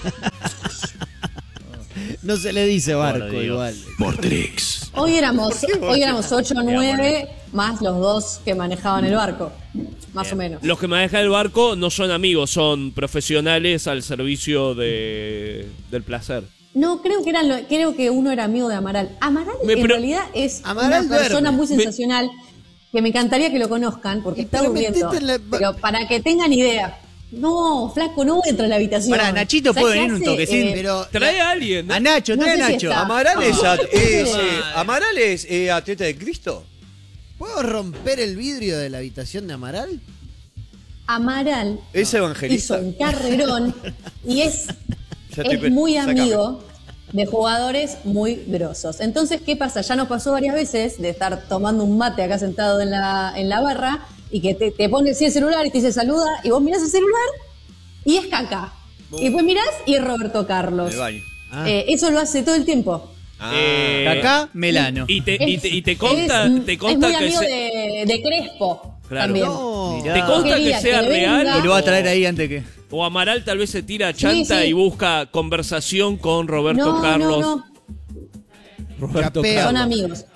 No se le dice barco igual. Vortrix. Hoy éramos 8 o 9 más los dos que manejaban el barco. Más o menos. Los que manejan el barco no son amigos, son profesionales al servicio del placer. No, creo que uno era amigo de Amaral. Amaral en realidad es Amaral una persona duerme. muy sensacional que me encantaría que lo conozcan porque está durmiendo. Pero para que tengan idea. No, flaco, no entra en la habitación. Pará, Nachito ¿Sabes puede qué venir un hace? toquecín, Pero Trae a alguien, ¿no? A Nacho, No trae a sé si Nacho. está. Amaral es atleta de Cristo. ¿puedo romper el vidrio de la habitación de Amaral? Amaral Es hizo evangelista. un carrerón y es Ya estoy muy sácame. amigo de jugadores muy grosos. Entonces, ¿qué pasa? Ya nos pasó varias veces de estar tomando un mate acá sentado en la barra y que te pone así el celular y te dice saluda y vos mirás el celular y es Kaká. Y después mirás y es Roberto Carlos. En el baño. Eso lo hace todo el tiempo. Acá, Melano. Y te conta, es te conta muy que amigo se- de Crespo Claro. también. No. Mirá. te conta que Quería sea que venga. real. Y lo va a traer ahí antes que... O Amaral tal vez se tira chanta Sí. y busca conversación con Roberto No, Carlos. no. Roberto Chapea. Son Carlos. amigos.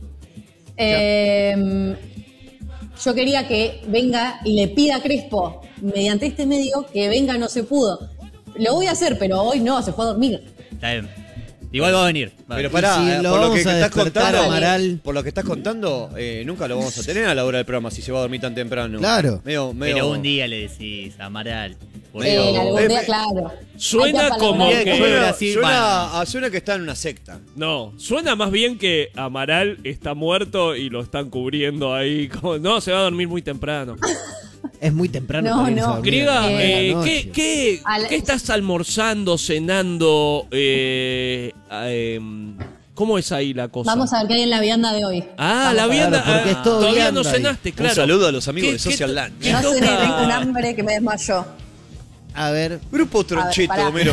Yo quería que venga y le pida a Crespo, mediante este medio, que venga, no se pudo. Lo voy a hacer, pero hoy no, se fue a dormir. Está bien. Igual va a venir. Va. Pero pará, Y si lo por lo que vamos a estás despertar, contando, Amaral. por lo que estás contando, nunca lo vamos a tener a la hora del programa si se va a dormir tan temprano. Claro. Medio, Pero un día le decís, Amaral. Por Medio- Dios. Algún día, claro. Suena Hay que como apalabrar. que- Suena, Así, suena que está en una secta. No, suena más bien que Amaral está muerto y lo están cubriendo ahí. No, se va a dormir muy temprano. Es muy temprano. No, para irse a no. dormir. Griega, A la noche. ¿qué estás almorzando, cenando? ¿Cómo es ahí la cosa? Vamos a ver qué hay en la vianda de hoy. Ah, la Claro, vianda. porque es todo todavía no vianda ahí. cenaste, claro. Un saludo a los amigos ¿Qué- de Social qué- Lunch. qué No sé, toca? tengo un hambre que me desmayó. A ver, Grupo A ver, Troncheto, pará. Homero.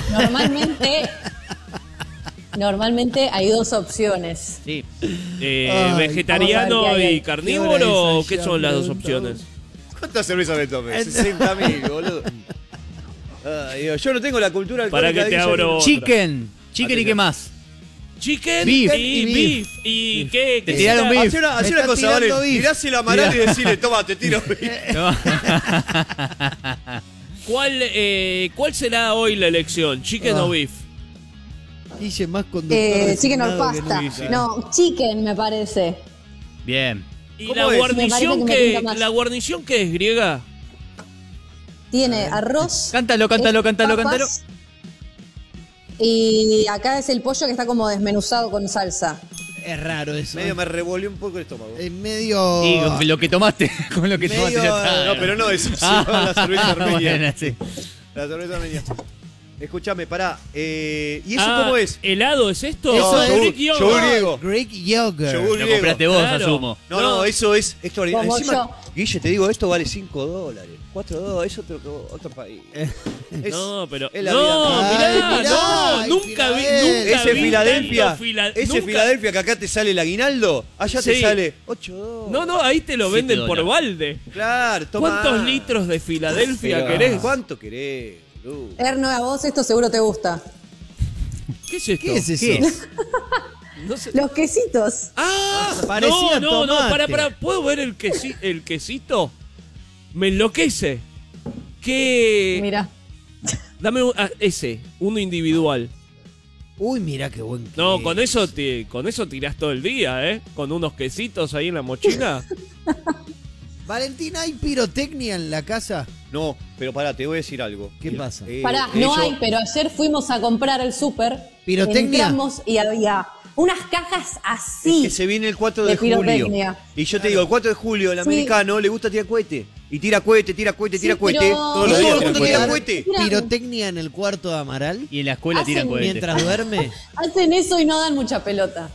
Normalmente hay dos opciones. Sí. Ay, ¿Vegetariano vamos a ver qué hay y ahí. carnívoro? ¿O ¿Qué qué hora son es las esa? dos Ya opciones? ¿Cuántas cervezas me tomé? 60.000, boludo. Ay, Dios, yo no tengo la cultura Para alcohólica que te de ella. abro. Chicken. Chicken y qué más. Chicken Beef. y beef. ¿Y qué? Te qué tiraron está- beef. Hacé Me una está cosa, vale. tirando beef. Tirásela a Amaral y decirle, toma, te tiro beef. No. ¿Cuál será hoy la elección? ¿Chicken o beef? Guille más conductor. Chicken or designado que pasta. nunca. No, chicken me parece. Bien. ¿Y ¿Cómo la es? guarnición Me parece que me qué? pinta más. ¿La guarnición qué es, griega? Tiene arroz. Cántalo. papas, Y acá es el pollo que está como desmenuzado con salsa. Es raro eso. Medio me revolvió un poco el estómago. Es medio. Y con lo que tomaste, con lo que Medio, tomaste ya está. No, pero no eso, sino la cerveza armenia. Bueno, sí. La cerveza armenia. Escúchame, pará. ¿Y eso cómo es? ¿Helado es esto? Eso No, es- Greek yogurt. yogur griego. Greek yogurt. Yogur Lo griego. compraste vos, Claro. asumo. No, eso es. Esto, Como encima, yo. Guille, te digo, esto vale $5, $4, es otro país. Es- No, pero. es la No, vida. mirá, Ay, mirá, no, ay, nunca vi. Filadelfia. Nunca Ese vi Filadelfia, tanto ese nunca- Filadelfia que acá te sale el aguinaldo, allá te Sí. sale $8. No, ahí te lo $7. venden por balde. Claro, toma. ¿Cuántos litros de Filadelfia Pero, querés? ¿Cuánto querés? boludo? Erno, a vos esto seguro te gusta. ¿Qué es esto? ¿Qué es eso? ¿Qué es? No sé. Los quesitos. ¡Ah! Parecía no, tomate. para. ¿Puedo ver el quesito? Me enloquece. ¿Qué? Mira. Dame ese, uno individual. Uy, mira qué buen. No, queso. con eso tirás todo el día, ¿eh? Con unos quesitos ahí en la mochila. Valentina, ¿hay pirotecnia en la casa? No, pero pará, te voy a decir algo. ¿Qué pasa? Pará, no hay, pero ayer fuimos a comprar al súper. ¿Pirotecnia? Entramos y había unas cajas así. Que se viene el 4 de de julio. pirotecnia. Y yo te digo, el 4 de julio el Sí. americano le gusta tirar cohete. Y tira cohete, tira cohete, tira Sí, cohete. pero- Todos los ¿Todo días el tira mundo cohete. tira cohete. Mira. ¿Pirotecnia en el cuarto de Amaral? Y en la escuela Hacen tiran cohetes. Mientras duerme. Hacen eso y no dan mucha pelota.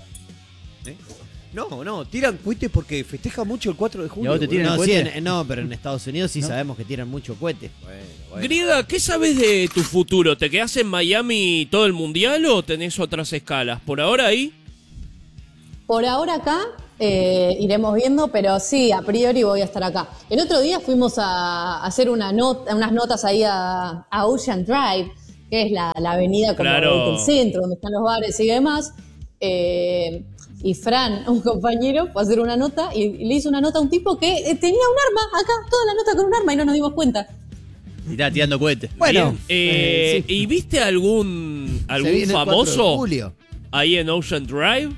No, tiran cohete porque festeja mucho el 4 de julio. ¿Y a vos te boludo. tiran No, el sí, cohete? no, pero en Estados Unidos sí sabemos que tiran mucho cohete. Bueno. Griega, ¿qué sabes de tu futuro? ¿Te quedás en Miami todo el mundial o tenés otras escalas? ¿Por ahora ahí? Por ahora acá iremos viendo, pero sí, a priori voy a estar acá. El otro día fuimos a hacer unas notas ahí a Ocean Drive, que es la avenida como Claro. del centro, donde están los bares y demás. Y Fran, un compañero, fue a hacer una nota y le hizo una nota a un tipo que tenía un arma acá, toda la nota con un arma y no nos dimos cuenta. Y está tirando cohetes. Bueno, Bien. sí. ¿Y viste algún Se viene el 4 de famoso julio. ahí en Ocean Drive?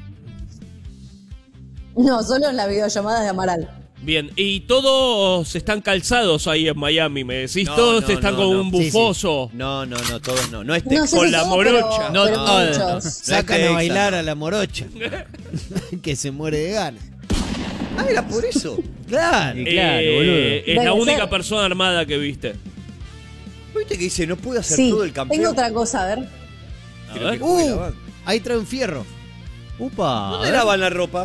No, solo en la videollamada de Amaral. Bien, y todos están calzados ahí en Miami, me decís, No, todos no, están no, con no. un Sí, sí. bufoso. No, todos no. No es No sé con si la todos, morocha. pero, No, pero no, muchos. Sacan a Texas. bailar a la morocha. Que se muere de ganas. Ah, era por eso. Claro. Y claro, boludo. Es la Debe única ser. persona armada que viste. ¿Viste que dice, no puede hacer Sí, todo el campeón? tengo otra cosa, a ver. A Creo ver. que fue la banda. Ahí traen fierro. Upa. ¿Dónde lavan la ropa?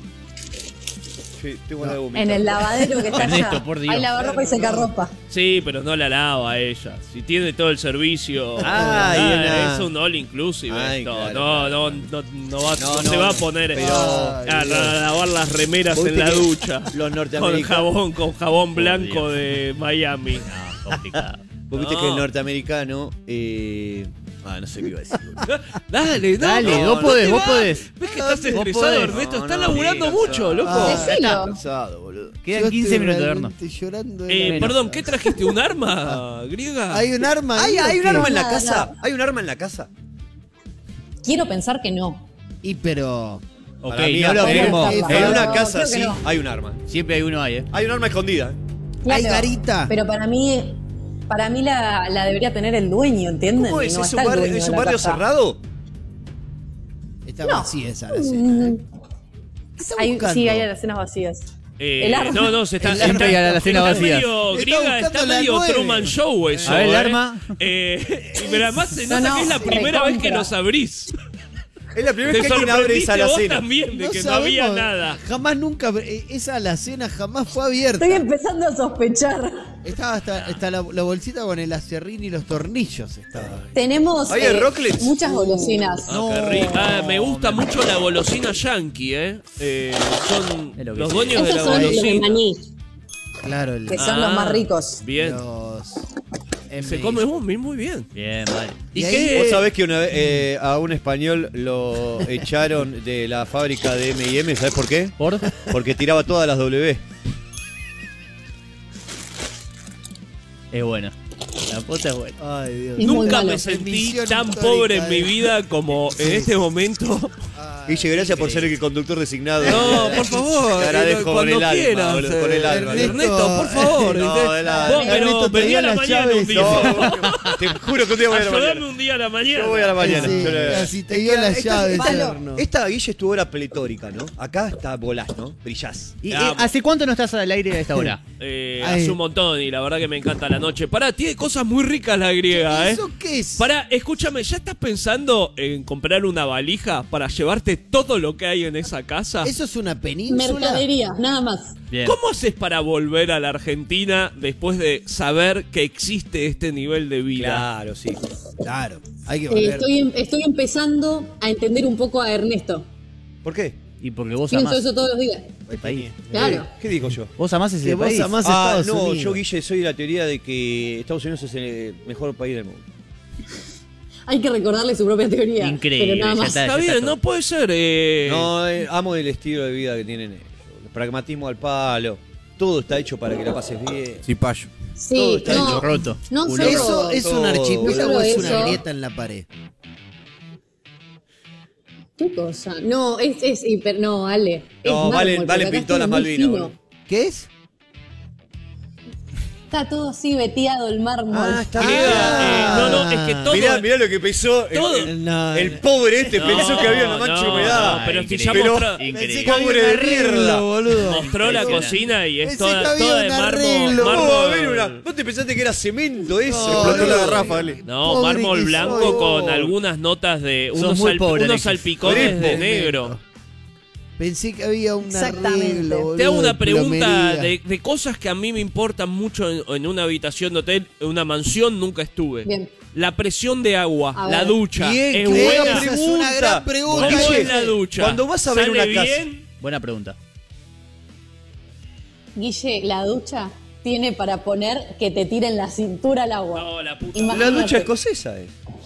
Eh, Sí, tengo la de vomitar. En el lavadero que está Ernesto, allá. por Dios. Hay lavarropa y secarropa. Sí, pero no la lava ella. Si tiene todo el servicio. Ay, una- es un all inclusive Ay, esto. claro, no, claro. no va, No, no no, se va a no, poner pero- a lavar las remeras ¿Vos en viste la que ducha. los norteamericanos- Con jabón Por blanco Dios. de Miami. No, complicado. Vos viste No. que el norteamericano... no sé qué iba a decir. Dale, Dale, no, vos podés, te vos vas. podés. ¿Ves que estás Vos estresado, podés. Ernesto? No, Estás no, laburando sí, mucho, cansado. loco. Ah. Decilo. Cansado, boludo. Quedan yo 15 estoy minutos de horno. realmente llorando de la Perdón, risa. ¿qué trajiste? ¿Un arma griega? ¿Hay un arma? ¿Hay, ahí o hay un qué? arma en la Nada, casa? nada. ¿Hay un arma en la casa? Quiero pensar que no. Y pero... Ok, Para mí, no lo en- vemos. en En Pero una casa creo que sí no. hay un arma. Siempre hay uno ahí, Hay un arma escondida. ¿Hay garita? Pero para mí la debería tener el dueño, ¿entienden? ¿Cómo Y es? no ¿Es está un el barrio, dueño es de un la barrio casa. cerrado? Está No. vacía esa la cena, ¿eh? ¿Qué está buscando? Sí, hay escenas vacías. El arma. No, se está. Siempre hay a la cena está vacía. medio Está griega, buscando está la medio 9. Truman Show eso. A ver, el arma. Pero además se No, nota no, que es la primera vez que recontra. los abrís. Es la primera Te vez que alguien abre esa sorprendiste vos alacena. también de No que no había sabemos, nada. Jamás nunca... Esa alacena jamás fue abierta. Estoy empezando a sospechar. Estaba hasta la bolsita con el acerrín y los tornillos. Estaba. Tenemos ¿Hay rocklets? muchas golosinas. Ah, qué rico. Me gusta mucho la golosina yankee, son Es lo que los sí. dueños de Esos la son los de golosina. maní, Claro, el, que son los más ricos. Bien. los... Se come muy bien. Bien, vale. ¿Y Y ahí- qué? Vos sabés que una vez a un español lo echaron de la fábrica de M&M, ¿sabés por qué? ¿Por? Porque tiraba todas las W. Es bueno. La puta es buena. Ay, Dios. Es muy Nunca malo. me sentí Emisión tan histórica, pobre en mi vida como en Sí. este momento. Guille, gracias por ser el conductor designado. No, por favor. Te agradezco con cuando el alma, quieras. boludo, con el alma. Ernesto, por favor. No, de la- Vos, pero Ernesto, te vení a dio la las mañana llaves. un día. No, te juro que un día voy a la Ayudame mañana. un día a la mañana. Yo voy a la mañana. Sí, Yo le- así te dio las llaves, esta, Erno. esta Guille estuvo hora pletórica, ¿no? Acá está volás, ¿no? Brillás. ¿Y, Ah, ¿Hace cuánto no estás al aire a esta hora? Ay. Hace un montón y la verdad que me encanta la noche. Pará, tiene cosas muy ricas la griega, ¿eh? ¿Eso qué es? Pará, escúchame, ¿ya estás pensando en comprar una valija para llevarte todo lo que hay en esa casa? ¿Eso es una península? Mercadería, nada más. Bien. ¿Cómo haces para volver a la Argentina después de saber que existe este nivel de vida? Claro, sí. Claro, hay que volver. Estoy empezando a entender un poco a Ernesto. ¿Por qué? Y porque vos Pienso amás eso todos los días. el país. Claro. ¿Qué digo yo? Vos amás ese Que vos país. amás Ah, Estados no, Unidos. yo, Guille, soy de la teoría de que Estados Unidos es el mejor país del mundo. Hay que recordarle su propia teoría. Increíble, Pero nada ya más. está. Está bien, todo. no puede ser. No, amo el estilo de vida que tienen ellos. El pragmatismo al palo. Todo está hecho para que la pases bien. Sí, payo. Sí, Todo está no, hecho roto. no Uno- solo- ¿Eso es un todo. archipiélago o No es solo una eso. grieta en la pared? ¿Qué cosa? No, no, Ale. Es No, mármol, Valen porque acá pintó es las muy Malvinas, fino. boludo. ¿Qué es? Está todo así veteado el mármol. Ah, está Griega, no, es que todo. Mirá lo que pensó. Todo- El pobre este pensó que había una mancha de humedad. no, pero si ya increíble. mostró, Pensé Increíble. que había Pobre un de arreglo, mierda. boludo. mostró la Impresionante. cocina y es Pensé que toda, había toda de un mármol. arreglo. ¿Cómo va a mármol- haber una? ¿Vos te pensaste que era cemento eso? No, Explotó la boludo. garrafa, Ale. No, Pobre mármol que blanco soy. con algunas notas de Sos unos, muy pobre, unos Alexis. salpicones de Crespo. negro. Pensé que había un Exactamente. arreglo, boludo. Te hago una de pregunta plomería. de cosas que a mí me importan mucho en una habitación de hotel, en una mansión nunca estuve. Bien. La presión de agua, A la ver. ducha, Bien, es qué buena. Esa es una gran pregunta. ¿Cómo Guille, es la ducha? cuando vas a ver ¿Sale una casa- bien? Buena pregunta. Guille, la ducha tiene para poner que te tiren la cintura al agua. No, la puta. La Imagínate. ducha escocesa es.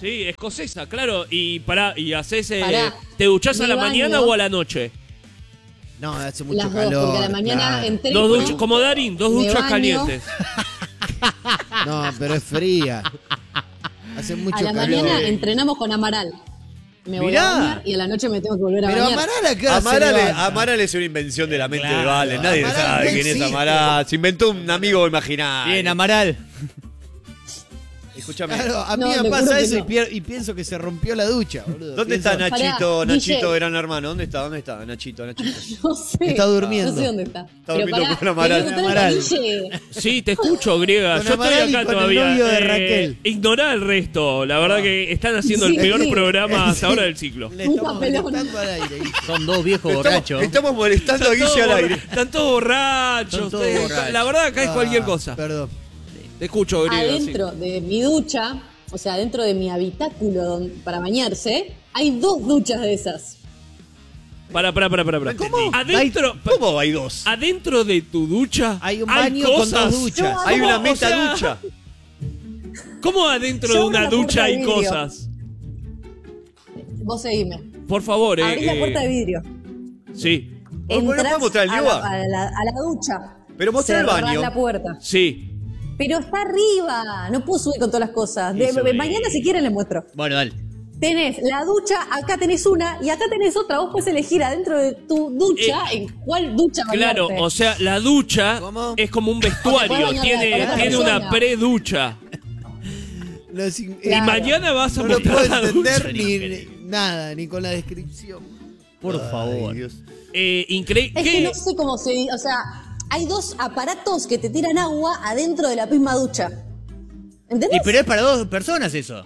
Sí, escocesa, claro. Y haces. Pará, ¿Te duchás a me la baño. mañana o a la noche? No, hace mucho Las dos, calor. porque a la mañana claro. entreno. Dos duchas, como Darín, dos Me duchas baño. calientes. No, pero es fría. Hace mucho A la calor. mañana entrenamos con Amaral. Me voy Mirá. a bañar y a la noche me tengo que volver a Pero bañar. Amaral acá se levanta. Amaral es una invención de la mente de Claro. Valen. Nadie Amaral sabe no quién es existe. Amaral. Se inventó un amigo imaginario. Bien, Amaral. Escúchame. Claro, a mí No, me te juro pasa que eso no. y pienso que se rompió la ducha, boludo. ¿Dónde Pienso- está Nachito? Pará, Nachito, DJ. gran hermano. ¿Dónde está? Nachito. No sé. Está durmiendo. No sé dónde está. Está durmiendo pará, con Amaral. quería contar Amaral. el Guille. Sí, te escucho, griega. Con Yo estoy Amaral y acá con el todavía. novio de Raquel. Ignorá el resto. La verdad que están haciendo el Sí. peor programa hasta ahora del ciclo. Le estamos papelón. molestando al aire. Son dos viejos borrachos. Estamos molestando a Guille al aire. Están todos borrachos. Están todos borrachos. La verdad acá es cualquier Ah, cosa. Perdón. Te escucho, griega. sí. Adentro de mi ducha, o sea, dentro de mi habitáculo para bañarse, hay 2 duchas de esas. Para. ¿Cómo? Adentro, ¿Cómo hay dos? adentro de tu ducha Hay un baño con cosas. 2 duchas. No, Hay ¿Cómo? una O meta sea, ducha. ¿Cómo adentro Yo de abro una la puerta ducha de hay vidrio. cosas? Vos seguime. Por favor, Abrís la puerta de vidrio. Sí, ¿Vos no Entrás podés mostrar el a yoga? la ducha. Pero mostrá el Cerrás baño. la puerta. sí. Pero está arriba. No puedo subir con todas las cosas. Y subí. Mañana si quieren les muestro. Bueno, dale. Tenés la ducha, acá tenés una y acá tenés otra. Vos podés elegir adentro de tu ducha en cuál ducha Claro, bañarte. o sea, la ducha ¿Cómo? es como un O te vestuario, podés bañar tiene, con otra tiene una persona. pre-ducha. No, es in- Y Claro. mañana vas a no lo mostrar puedo la entender ducha. ni nada, ni con la descripción. Por Ay, favor. Dios. Increíble. Es que no sé cómo se... O sea, hay 2 aparatos que te tiran agua adentro de la misma ducha. ¿Entendés? Pero es para 2 personas eso.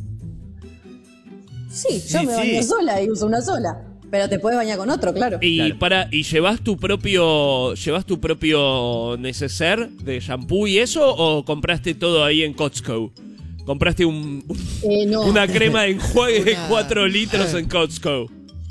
Sí, yo Sí, me sí. baño sola y uso una sola. Pero te puedes bañar con otro, claro. Y Claro. ¿y llevas tu propio neceser de shampoo y eso o compraste todo ahí en Costco? ¿Compraste No. una crema de enjuague de Una- 4 litros en Costco?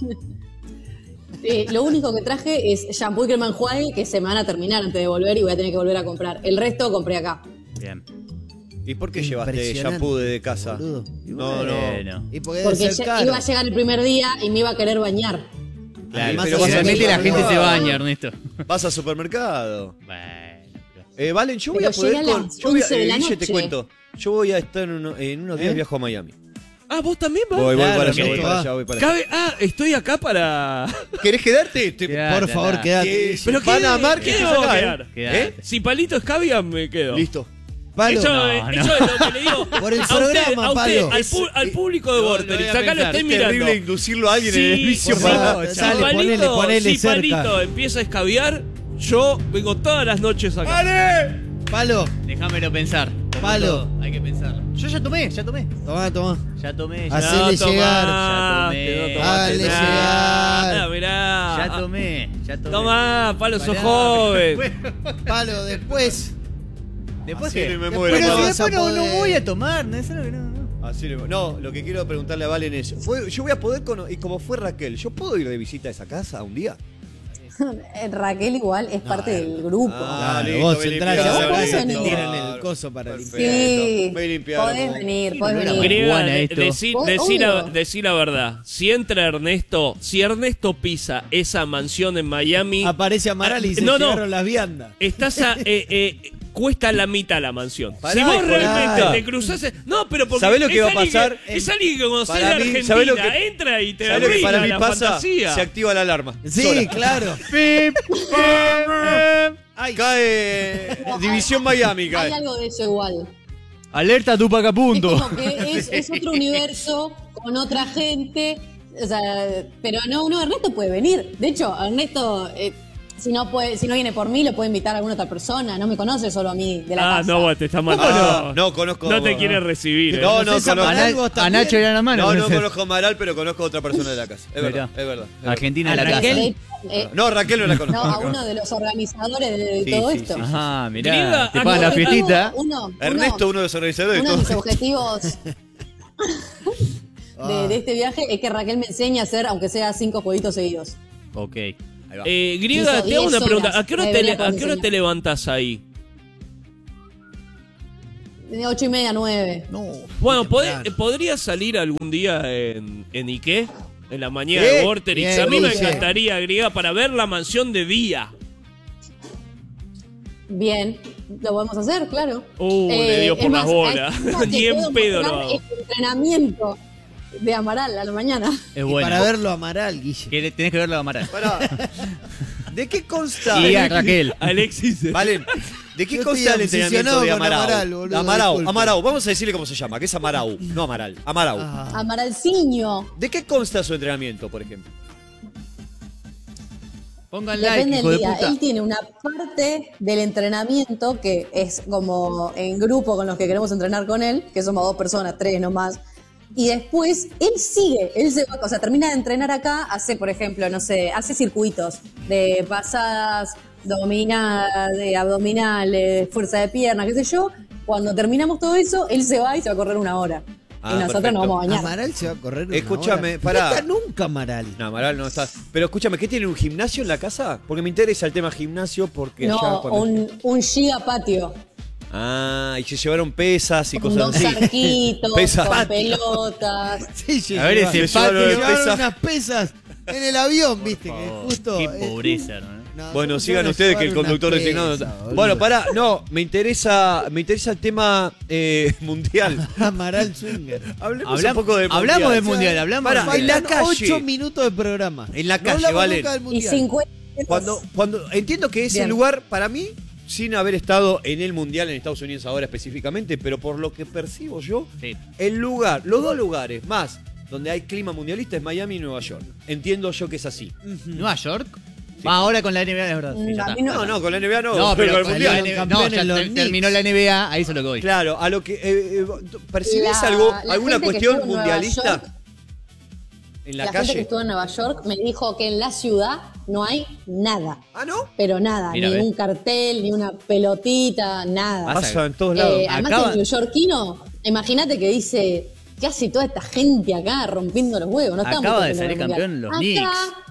Lo único que traje es shampoo y crema enjuague que se me van a terminar antes de volver y voy a tener que volver a comprar. El resto compré acá. Bien. ¿Y por qué llevaste Impresionante, shampoo desde casa? boludo. No, no. Bueno. Y porque Porque debe ser caro. iba a llegar el primer día y me iba a querer bañar. Claro, Además, pero vas a generalmente la llegar gente a- se baña, Ernesto. Vas al supermercado. Bueno. Valen, yo voy Pero a poder llegué a con. las Yo voy a, 11 de la Guille, te noche. cuento. Yo voy a estar en unos días viajo a Miami. Ah, ¿vos también vas? Voy Claro, para allá, que voy esto para va. allá, voy para allá. Estoy acá para... ¿Querés quedarte? Quedate, Por favor, andá. quedate. Pero Van a amar que ¿qué estés vamos a acá, quedar? Quedate. Si Palito es caviar, me quedo. Listo. Palo. Eso, No, eso no. es lo que le digo Por el a usted, programa, a usted, Palo. al público de Lo Vorterix. voy a Acá lo pensar. estoy Es mirando. terrible inducirlo a alguien en el vicio por para. favor. Si Dale, Palito, ponele si cerca. Palito empieza a escabiar, yo vengo todas las noches acá. ¡Ale! Palo, Déjamelo pensar. Como Palo. todo, hay que pensarlo. Yo ya tomé. tomá. Ya tomé. Ya, Hacele No llegar. tomaste, no tomaste Dale nada. llegar. Mirá. ya tomé. Ya tomé. Tomá, Palo, sos Pará, joven. Palo, después. Después Así que. me Después muero. Pero no si vas después a no poder. voy a tomar, no es algo que no. Así no, lo que quiero preguntarle a Valen es: yo voy a poder, y como fue Raquel, ¿yo puedo ir de visita a esa casa un día? Raquel igual es parte del grupo. Claro, listo, vos voy a entrás limpiar, a la Pero vos casa y podés te venir. tiran el coso para Perfecto. limpiar. Sí, Voy a limpiar. podés venir, podés no era venir. Griega, Buena esto. decí la verdad. Si entra Ernesto, si Ernesto pisa esa mansión en Miami, Aparece Amaral y se No, no. llegaron las viandas. estás a. Cuesta la mitad la mansión. Pará, si vos hijo de realmente puta. te cruzás. No, pero porque. ¿Sabés lo que es va a alguien pasar? Es alguien que conoce de Para mí, Argentina. ¿sabés lo que- Entra y te ¿Sabes lo que arruina para mí la pasa? fantasía. Se activa la alarma. Sí, Sola. claro. Cae. División Miami, Hay cae. algo de eso igual. Alerta Tupac a Es punto. como que es otro universo con otra gente. O sea, pero no, Ernesto puede venir. De hecho, Ernesto, si no viene por mí, lo puede invitar a alguna otra persona. No me conoce solo a mí de la casa. No, vos te estás matando. No conozco. No te quiere recibir. No, no ¿Conoces a conozco. Amaral vos A también? Nacho era la mano. No, no ¿conoces? conozco a Amaral, pero conozco a otra persona de la casa. Es verdad, Mirá. es verdad. Argentina ¿A la Raquel? casa. No, Raquel no la No, conozco. a uno de los organizadores de Sí, todo sí, esto. sí. Ajá, mirá. Griega, Te pagan la Objetivo, fiestita. Ernesto, uno de los organizadores de Uno de mis todo. objetivos de este viaje es que Raquel me enseñe a hacer, aunque sea 5 jueguitos seguidos. Ok. Ahí va. Griega, Hizo te hago una 10 pregunta. horas. ¿A qué hora Debería te poder levantas ahí? 8:30, 9. No. Bueno, temprano. ¿podría salir algún día en Ike? En la mañana Bien, de Vorterix. bien, A mí me Guille. encantaría, griega, para ver la mansión de día. Bien, lo podemos hacer, claro. Le dio por es las más, bolas. encima Ni te en puedo pedo lo mostrar hago. el entrenamiento de Amaral a la mañana. Es Y bueno. para verlo a Amaral, Guille. Que tenés que verlo a Amaral. Pará. ¿De qué consta? Y a Raquel. Alexis. Valen, ¿de qué Yo consta estoy el entrenamiento obsesionado de con Amarau? Amaral, boludo, Amarau, disculpe. Amarau, vamos a decirle cómo se llama, que es Amarau, no Amaral, Amarau. Ah. Amaralciño. ¿De qué consta su entrenamiento, por ejemplo? Pongan like, Depende hijo del de día. puta. Él tiene una parte del entrenamiento que es como en grupo con los que queremos entrenar con él, que somos 2 personas, 3 nomás. Y después él sigue, él se va, o sea, termina de entrenar acá, hace, por ejemplo, no sé, hace circuitos de pasadas, dominadas, de abdominales, fuerza de pierna, qué sé yo. Cuando terminamos todo eso, él se va y se va a correr 1 hora. Ah, y nosotros perfecto. nos vamos a bañar. Amaral se va a correr una Escúchame, hora. pará. No está nunca Amaral. No, Amaral no está. Pero escúchame, ¿qué tiene un gimnasio en la casa? Porque me interesa el tema gimnasio porque No, allá cuando... un giga patio. Ah, y se llevaron pesas y Con cosas 2 así. arquitos, Pesas. con pelotas. Sí, sí, A ver, lleva- ese se patio de llevaron pesas. unas pesas en el avión, viste, que Oh, justo. qué pobreza, ¿no? No, Bueno, ¿cómo sigan se van a ustedes que el llevar conductor una designado... pesa, boludo? Bueno, pará, no, me interesa el tema mundial. Amaral Swinger. Hablemos un poco del mundial. Hablamos del mundial, hablamos Pará, del en la Faltan calle. 8 minutos de programa. En la No calle, hablamos Valen. nunca del Y mundial. 50. Cuando entiendo que ese Bien. lugar, para mí, sin haber estado en el mundial en Estados Unidos ahora específicamente, pero por lo que percibo yo, Sí. el lugar, los 2 lugares más donde hay clima mundialista es Miami y Nueva York. Entiendo yo que es así. ¿Nueva York? Va, ahora con la NBA, es verdad. sí, ya A está. mí no. No, con la NBA no, No, pero con el con mundial. la Salieron NBA, no, campeones ya los terminó Knicks. la NBA, ahí se lo que voy. Claro, a lo que ¿percibís La- algo, la alguna gente que cuestión estuvo en Nueva mundialista York, en La la, gente que calle? estuvo en Nueva York me dijo que en la ciudad no hay nada. Ah, ¿no? Pero nada, Mira, ni ¿ves? un cartel, ni una pelotita, nada. Pasa en todos lados. Además, Acaba- el neoyorquino, imagínate que dice, ¿qué hace toda esta gente acá rompiendo los huevos? No estamos Acaba de rompiendo salir los campeón los mundiales.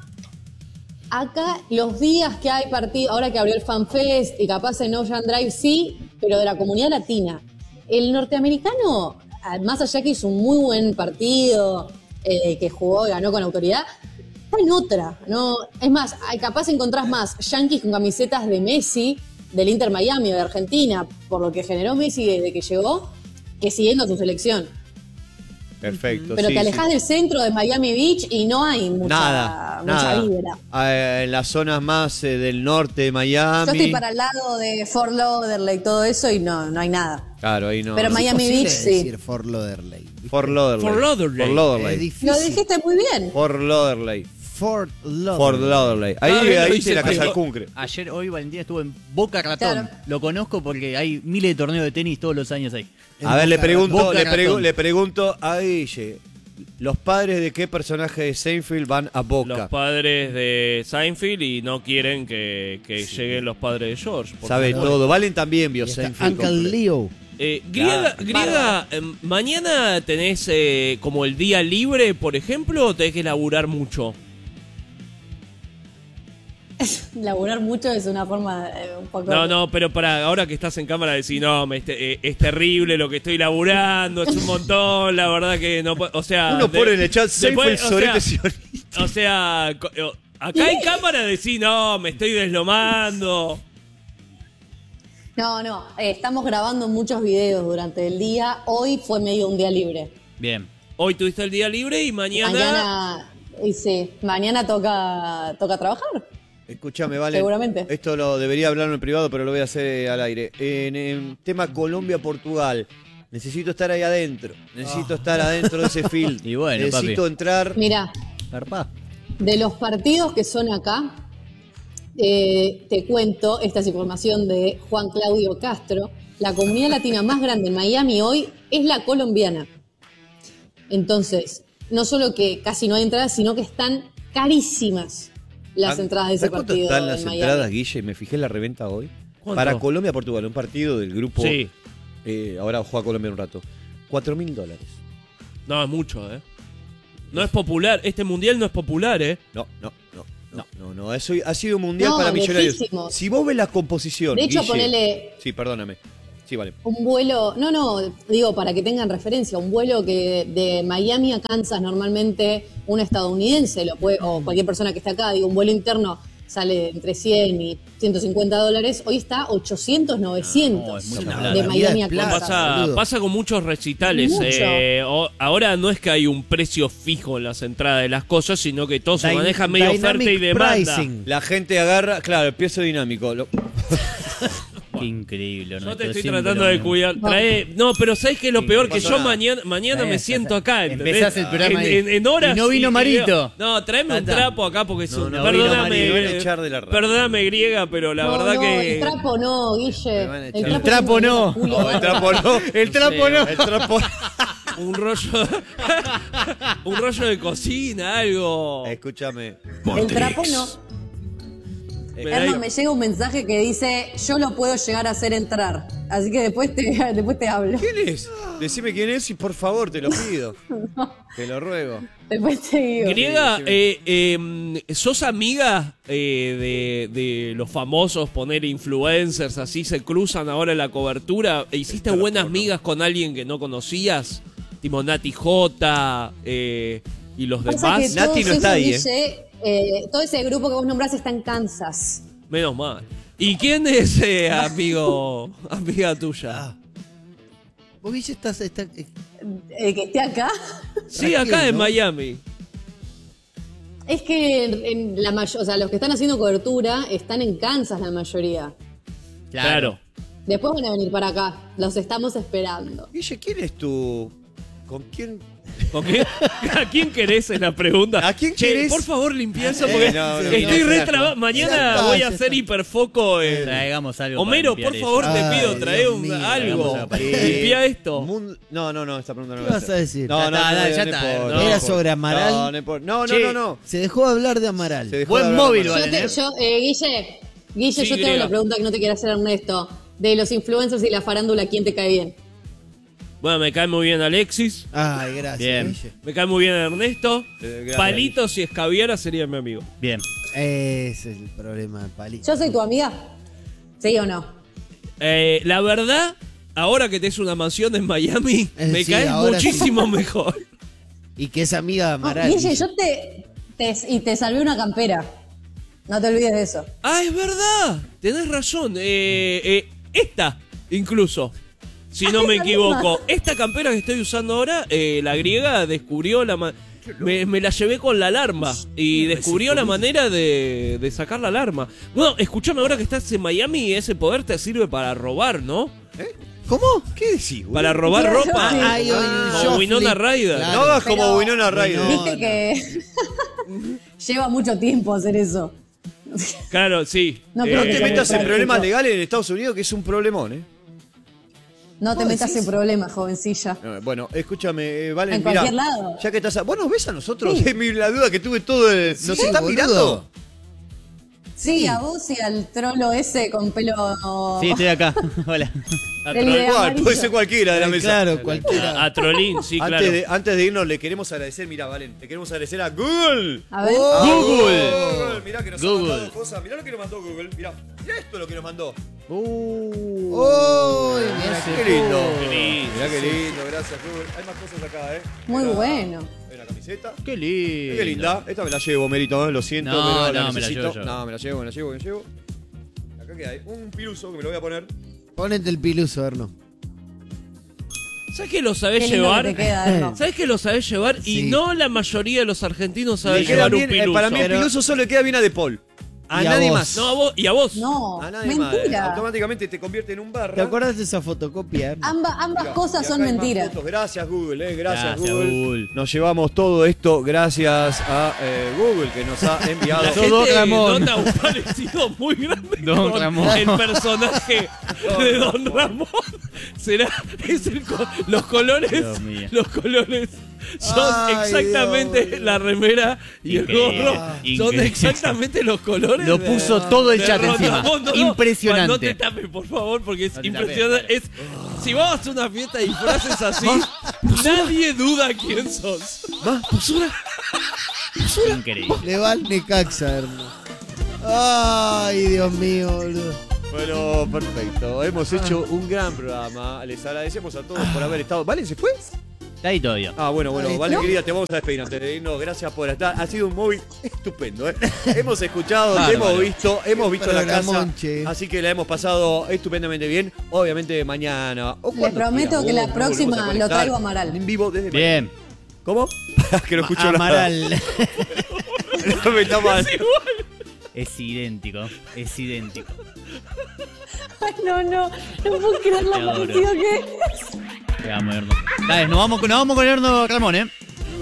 Acá, los días que hay partido, ahora que abrió el FanFest y capaz en Ocean Drive sí, pero de la comunidad latina. El norteamericano, más allá que hizo un muy buen partido, que jugó y ganó con autoridad, está en otra, ¿no? Es más, capaz encontrás más yanquis con camisetas de Messi, del Inter Miami o de Argentina, por lo que generó Messi desde que llegó, que siguiendo su selección. Perfecto. Pero sí, te alejás sí. del centro de Miami Beach y no hay mucha, Nada, mucha nada. vibra. En las zonas más del norte de Miami. Yo estoy para el lado de Fort Lauderdale y todo eso y no hay nada. Claro, ahí no. Pero no. Miami Imposible Beach, sí. decir Fort Lauderdale. Fort Lauderdale. Fort Lauderdale. Fort Es Lauderdale. difícil. Lo dijiste muy bien. Fort Lauderdale. Fort Lauderdale. Fort Lauderdale. Ahí, Cada vez lo ahí dice tiene la casa peor. del Cuncre. Ayer, hoy, Valentín estuvo en Boca Ratón. Claro. Lo conozco porque hay miles de torneos de tenis todos los años ahí. En A ver, le Boca pregunto, Boca Ratón. le pregunto a Guille. ¿Los padres de qué personaje de Seinfeld van a Los Boca? padres de Seinfeld y no quieren que lleguen los padres de George. por Sabe favor. todo. Valen también vio Y está Seinfeld. Uncle completo. Leo. Griega, mañana tenés como el día libre, por ejemplo, o tenés que laburar mucho. Laburar mucho es una forma un poco... No, pero para ahora que estás en cámara decís, no, es terrible lo que estoy laburando, es un montón, la verdad que no puedo, o sea... Uno pone en el chat Seinfeld, después, Sorete, Sionista. o sea, acá en cámara decís, no, me estoy deslomando. No, estamos grabando muchos videos durante el día. Hoy fue medio un día libre. Bien. Hoy tuviste el día libre y mañana Mañana toca trabajar. Escúchame, Vale. Seguramente. Esto lo debería hablar en privado, pero lo voy a hacer al aire. En el tema Colombia-Portugal, necesito estar ahí adentro. Necesito estar adentro de ese field. Y bueno, necesito papi. entrar. Mirá, Zarpá. de los partidos que son acá, te cuento, esta es información de Juan Claudio Castro, la comunidad latina más grande en Miami hoy es la colombiana. Entonces, no solo que casi no hay entradas, sino que están carísimas las entradas de ese ¿Sabes cuánto partido están en las Miami. entradas, Guille? Me fijé en la reventa hoy. ¿Cuánto? Para Colombia-Portugal, un partido del grupo. Sí. Ahora juega Colombia en un rato. $4.000. No, es mucho, No es popular, este mundial no es popular, No. Eso ha sido un mundial No, para millonarios. lejísimos. Si vos ves la composición. De hecho, Guille, ponele... Sí, perdóname. Sí, vale. Un vuelo, no, digo para que tengan referencia, un vuelo que de Miami a Kansas normalmente un estadounidense lo puede, o cualquier persona que esté acá, digo, un vuelo interno sale entre 100 y $150, hoy está 800, 900 No, es mucha de plata. Miami a Plata. Kansas. boludo. Pasa con muchos recitales. Mucho. Ahora no es que hay un precio fijo en las entradas de las cosas, sino que todo se Dy- maneja medio oferta y dynamic demanda. pricing. La gente agarra, claro, el peso dinámico. Qué increíble. Yo ¿no? te estoy Siempre tratando lo de mismo. cuidar. No, pero ¿sabes qué es lo Sí, peor? no Que pasa yo nada. mañana me siento acá, ¿entendés? Empezás el programa ahí. en horas. Y no vino Marito. No, tráeme un Anda. trapo acá porque No, no perdóname. vino Marito, me van a echar de la radio. Perdóname, griega, pero la No, verdad no, que. el trapo no, Guille. Me van a echar. El trapo no. No, el trapo no. El trapo no. El trapo. Un rollo. un rollo de cocina, algo. Escúchame. El trapo no. Hernán, me llega un mensaje que dice, yo lo puedo llegar a hacer entrar. Así que después te hablo. ¿Quién es? Decime quién es y por favor, te lo pido. Te lo ruego. Después te digo. Griega, Sí, ¿sos amiga de los famosos, poner influencers, así se cruzan ahora en la cobertura? ¿Hiciste buenas migas con alguien que no conocías? Tipo Nati J y los Pasa que demás. Nati todos no está esos, ahí, Guille, todo ese grupo que vos nombrás está en Kansas. Menos mal. ¿Y quién es amiga tuya? Vos, Guille, estás El que esté acá. Sí, Raquel, acá en ¿no? Miami. Es que en la o sea, los que están haciendo cobertura están en Kansas la mayoría. Claro. Después van a venir para acá. Los estamos esperando. Guille, ¿quién es tu...? ¿Con quién? ¿Con qué? ¿A quién querés? Es la pregunta. ¿A quién Che, querés? por favor, limpia eso porque no, estoy no, re no, trabado. no. Mañana Ya está, voy a ya hacer está. hiperfoco en... Traigamos algo. Homero, para por limpiar favor, eso. te pido, Ay, trae Dios mío. algo. Vamos a Limpia esto. No, esta pregunta no ¿Qué la vas a decir? No, no, Ya no, está, no, ya no está. importa, No. no ¿Era importa. sobre Amaral? No, no importa. No, Che, no. Se dejó de hablar de Amaral. Se dejó Buen de hablar móvil, de Amaral. Guille, Sí, yo tengo griega. una pregunta que no te quiere hacer Ernesto. De los influencers y la farándula, ¿quién te cae bien? Bueno, me cae muy bien Alexis. Ay, gracias, Bien. Guille. Me cae muy bien Ernesto. Gracias. Palitos y Escabiara sería mi amigo. Bien. Ese es el problema de Palito. ¿Yo soy tu amiga? ¿Sí o no? La verdad, ahora que tenés una mansión en Miami, me Sí, caes ahora sí. muchísimo mejor. Y que es amiga de No, Amaral. Guille, Guille. yo te salvé una campera. No te olvides de eso. Ah, es verdad. Tenés razón. Esta, incluso. Si no me la equivoco. Esta campera que estoy usando ahora, la griega descubrió me la llevé con la alarma. Y descubrió la manera de sacar la alarma. Bueno, escúchame, ahora que estás en Miami, ese poder te sirve para robar, ¿no? ¿Cómo? ¿Qué decís, güey? Para robar Claro, ropa. sí. Ay, oye, Como yo Winona flip. Ryder. Claro. No hagas como Pero- Winona Ryder. No. Viste que lleva mucho tiempo hacer eso. Claro, sí. No, No creo te que metas en práctico. problemas legales en Estados Unidos, que es un problemón, ¿eh? No te ¿Vos metas decís? en problemas, jovencilla. Bueno, escúchame, Valen, En mirá, cualquier lado. ya que estás... ¿Vos nos ves a nosotros? Sí. La duda que tuve todo... ¿Nos Sí, estás boludo. mirando? Sí, a vos y al trolo ese con pelo. Sí, estoy acá. Hola. El de Igual, amarillo. puede ser cualquiera de la mesa. Claro, cualquiera. A Trolín, sí, claro. Antes de irnos, le queremos agradecer, mirá, Valen, le queremos agradecer a Google. A ver. A Google. Mirá que nos Google. ha mandado cosas. Mirá lo que nos mandó Google. Mirá esto es lo que nos mandó. ¡Uy! Mira Qué lindo. Qué lindo. Mirá qué lindo, gracias Google. Hay más cosas acá, Muy Acá bueno. Hay una camiseta. Qué lindo. Qué linda. Esta me la llevo, Merito, lo siento, No, pero no, la me la necesito. llevo yo. No, me la llevo. Acá queda un piluso que me lo voy a poner. Ponete el piluso, Erno. ¿Sabes que lo sabés Qué lindo llevar? que te queda, Erno. ¿Sabes que lo sabés llevar? Y Sí. no la mayoría de los argentinos saben Le queda llevar bien, un piluso. para mí el Pero- piluso solo le queda bien a De Paul. A Y a nadie vos. más. No, a vos, y a vos. No, A nadie más. mentira. Automáticamente te convierte en un barra. ¿Te acuerdas de esa fotocopia, Erno? Ambas Mirá, cosas y son acá hay más mentiras. fotos. Gracias Google, gracias Gracias, Google. Google. Nos llevamos todo esto gracias a Google que nos ha enviado. La Todo gente Ramón. nota un parecido muy grande Don con Ramón. el personaje de Don Ramón. Los colores. Dios mío. Los colores son Ay, exactamente Dios. la remera y el Increíble, gorro. Son increíble. exactamente los colores. Lo puso todo el de chat Ron encima. Ramón. No, Impresionante. No te tapes, por favor, porque es No te impresionante. Si vamos a una fiesta y disfraces así, nadie duda quién sos. Increíble. Le va al Necaxa, Erno. Ay, Dios mío, boludo. Bueno, perfecto. Hemos hecho un gran programa. Les agradecemos a todos por haber estado. ¿Vale? ¿Se fue? Está ahí todavía. Ah, bueno, vale, ¿No? querida, te vamos a despedir antes de irnos. Gracias por estar. Ha sido un móvil estupendo, ¿eh? Hemos escuchado, te hemos visto la casa. Programón, che. Así que la hemos pasado estupendamente bien. Obviamente mañana. O Le cuando prometo quieras, que la vos, próxima volvemos a lo conectar traigo a Amaral. En vivo desde Bien. ¿Cómo? Que no escucho nada. Amaral. No me está mal. Es idéntico. Es idéntico. Ay, no puedo creer lo Te adoro. parecido que es. Te amo, Erno. Dale, nos vamos con Erno Ramón, ¿eh?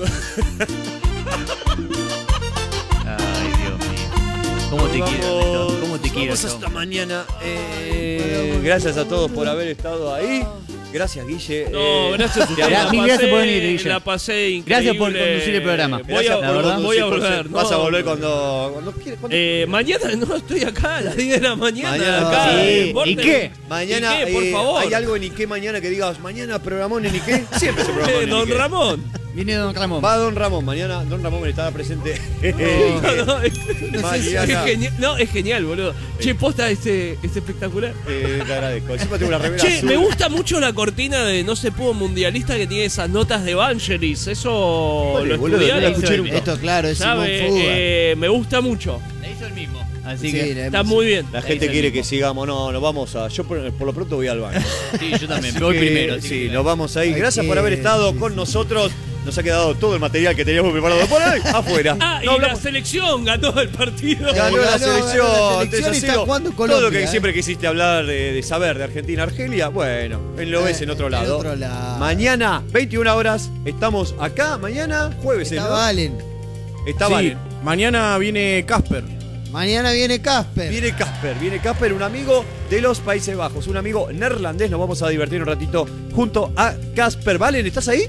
Ay, Dios mío. ¿Cómo te quiero, Ernesto? ¿Cómo te quiero, Vamos yo? hasta mañana. Gracias a todos por haber estado ahí. Gracias, Guille. No, gracias a ustedes. Mil gracias por venir, Guille. La pasé increíble. Gracias por conducir el programa. Voy Gracias a, por verdad, conducir, voy a por volver. ser- Vas a no. volver cuando quieras. Mañana no estoy acá a las 10 de la mañana. Mañana, acá, sí. en Border. ¿Y qué? Mañana, ¿Y qué? Por favor. ¿hay algo en Ike mañana que digas, mañana programón en Ike? Siempre se programón en Don Ike. Ramón. Viene Don Ramón. Va Don Ramón, mañana Don Ramón estará presente. No, es Mañana. genial, no, es genial, boludo. Che, posta, es espectacular. Te agradezco. Encima tengo una remera Che, azul. me gusta mucho la cortina de No se pudo mundialista que tiene esas notas de Vangelis. Eso Vale, lo boludo, no la estudiaron. escuché nunca. Esto, claro, es Simón ¿Sabe? Fuga. Me gusta mucho. La hizo el mismo. Así Sí, que. la Está hemos- muy bien. La gente Ahí quiere mismo. que sigamos. No, nos vamos a. Yo por lo pronto voy al baño. Sí, yo también. Así Voy que, primero. así Sí, que- nos vamos ahí. Hay Gracias que- por haber estado sí, con sí. nosotros. Nos ha quedado todo el material que teníamos preparado por ahí afuera. Ah, y No la hablamos- selección ganó el partido. Ganó la selección. ganó la selección y 3-0. está jugando Todo lo que Colombia, siempre quisiste hablar de saber de Argentina, Argelia, bueno, lo ves en otro lado. En otro lado. Mañana, 21 horas, estamos acá. Mañana, jueves, Está ¿no? Valen. Está Sí, Valen. mañana viene Casper. Mañana viene Casper. Viene Casper, un amigo de los Países Bajos, un amigo neerlandés. Nos vamos a divertir un ratito junto a Casper. Valen, ¿estás ahí?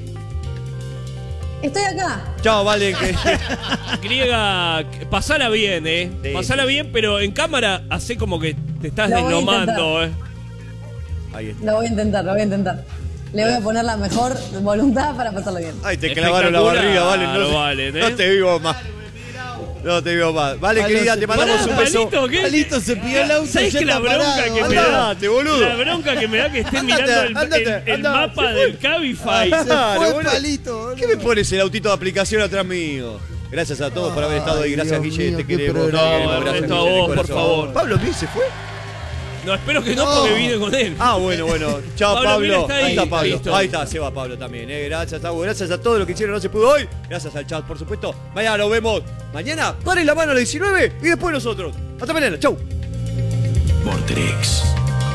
Estoy acá. Chao, Valen. Griega, pasala bien, Sí, pasala bien, pero en cámara hace como que te estás Lo voy a desnomando, Ahí está. Lo voy a intentar. Le voy a poner la mejor voluntad para pasarlo bien. Ay, te clavaron la barriga, Valen. No, Valen, no te vivo más. No te vivo más. Vale, Palo, querida, se- te mandamos Pará, un beso. Palito, ¿qué? Palito se pidió el auto. ¿Sabes ya que la está bronca parado, que me boludo. da? Andate, boludo. La bronca que me da que estén Andate, mirando andate, el anda, mapa se fue. del Cabify. Se Claro, fue boludo. Palito, boludo. ¿Qué me pones el autito de aplicación atrás mío? Gracias a todos por haber estado ahí. Ay, Gracias, Dios Guille. mío, Te qué queremos. programa. Te queremos. No, Gracias, Ernesto, Guille, de vos, por corazón. favor. ¿Pablo Mil se fue? No, espero que no, No. porque vine con él. Ah, bueno. Chao, Pablo Mil Pablo. está ahí, Ahí está Pablo. listo. Ahí está, se va Pablo también. Gracias, Tavo. Gracias a todos los que hicieron No Se Pudo Hoy. Gracias al chat, por supuesto. Mañana nos vemos. Mañana, paren la mano a las 19 y después nosotros. Hasta mañana. Chau. Vorterix.